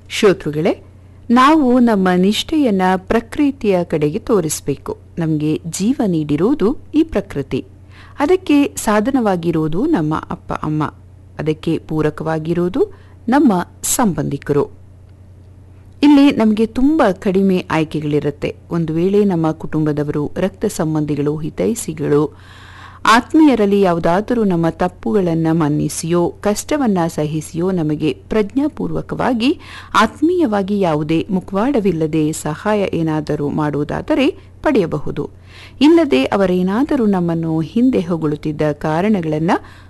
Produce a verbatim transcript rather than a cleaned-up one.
ಶ್ರೋತೃಗಳೇ, ನಾವು ನಮ್ಮ ನಿಷ್ಠೆಯನ್ನ ಪ್ರಕೃತಿಯ ಕಡೆಗೆ ತೋರಿಸಬೇಕು. ನಮಗೆ ಜೀವ ನೀಡಿರುವುದು ಈ ಪ್ರಕೃತಿ. ಅದಕ್ಕೆ ಸಾಧನವಾಗಿರುವುದು ನಮ್ಮ ಅಪ್ಪ ಅಮ್ಮ. ಅದಕ್ಕೆ ಪೂರಕವಾಗಿರುವುದು ನಮ್ಮ ಸಂಬಂಧಿಕರು. ಇಲ್ಲಿ ನಮಗೆ ತುಂಬ ಕಡಿಮೆ ಆಯ್ಕೆಗಳಿರುತ್ತೆ. ಒಂದು ವೇಳೆ ನಮ್ಮ ಕುಟುಂಬದವರು, ರಕ್ತ ಸಂಬಂಧಿಗಳು, ಹಿತೈಷಿಗಳು, ಆತ್ಮೀಯರಲ್ಲಿ ಯಾವುದಾದರೂ ನಮ್ಮ ತಪ್ಪುಗಳನ್ನು ಮನ್ನಿಸಿಯೋ ಕಷ್ಟವನ್ನ ಸಹಿಸಿಯೋ ನಮಗೆ ಪ್ರಜ್ಞಾಪೂರ್ವಕವಾಗಿ ಆತ್ಮೀಯವಾಗಿ ಯಾವುದೇ ಮುಖವಾಡವಿಲ್ಲದೆ ಸಹಾಯ ಏನಾದರೂ ಮಾಡುವುದಾದರೆ ಪಡೆಯಬಹುದು. ಇಲ್ಲದೆ ಅವರೇನಾದರೂ ನಮ್ಮನ್ನು ಹಿಂದೆ ಹೊಗಳುತ್ತಿದ್ದ ಕಾರಣಗಳನ್ನು